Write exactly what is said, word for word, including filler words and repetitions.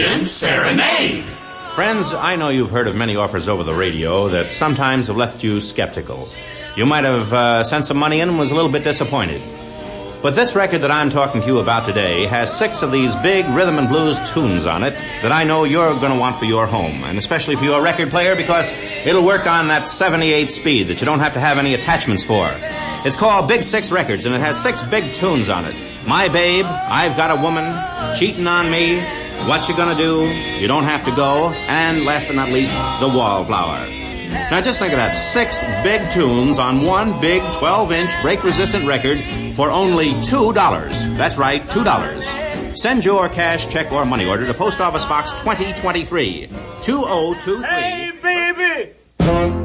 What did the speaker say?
Station Serenade. Friends, I know you've heard of many offers over the radio that sometimes have left you skeptical. You might have uh, sent some money in and was a little bit disappointed. But this record that I'm talking to you about today has six of these big rhythm and blues tunes on it that I know you're going to want for your home, and especially for your record player, because it'll work on that seventy-eight speed that you don't have to have any attachments for. It's called Big Six Records, and it has six big tunes on it. My Babe, I've Got a Woman, Cheating on Me, What You Gonna Do, You Don't Have to Go, and last but not least, The Wallflower. Now just think of that, six big tunes on one big twelve-inch break-resistant record for only two dollars. That's right, two dollars. Send your cash, check, or money order to Post Office Box twenty twenty-three, two oh two three. Hey,